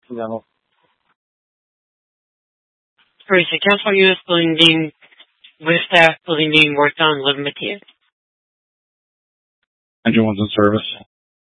accidental. Alright, so Council Unit building being with staff building being worked on 11 material. Engine one's in service.